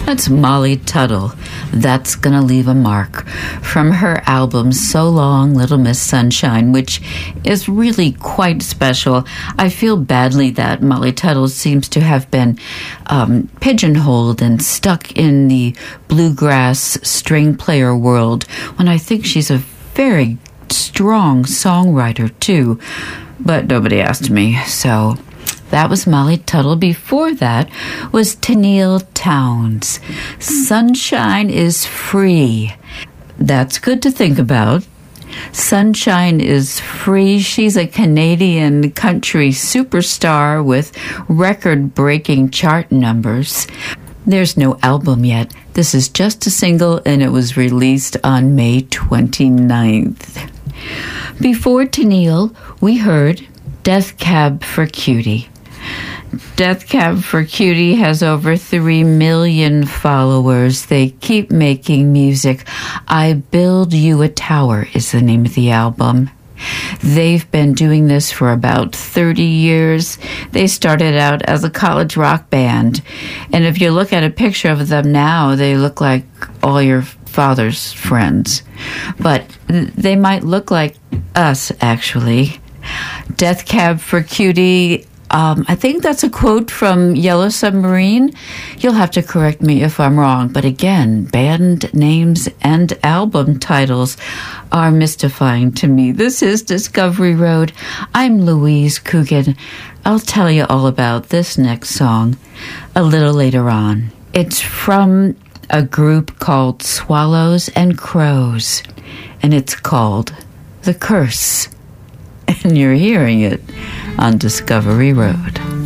That's Molly Tuttle. That's Gonna Leave a Mark, from her album So Long, Little Miss Sunshine, which is really quite special. I feel badly that Molly Tuttle seems to have been pigeonholed and stuck in the bluegrass string player world, when I think she's a very strong songwriter too. But nobody asked me, so that was Molly Tuttle. Before that was Tenille Townes. Sunshine is Free. That's good to think about. Sunshine is Free. She's a Canadian country superstar with record-breaking chart numbers. There's no album yet. This is just a single, and it was released on May 29th. Before Tenille, we heard Death Cab for Cutie. Death Cab for Cutie has over 3 million followers. They keep making music. I Build You a Tower is the name of the album. They've been doing this for about 30 years. They started out as a college rock band. And if you look at a picture of them now, they look like all your father's friends. But they might look like us, actually. Death Cab for Cutie, I think that's a quote from Yellow Submarine. You'll have to correct me if I'm wrong. But again, band names and album titles are mystifying to me. This is Discovery Road. I'm Louise Coogan. I'll tell you all about this next song a little later on. It's from a group called Swallows and Crows, and it's called The Curse. And you're hearing it on Discovery Road.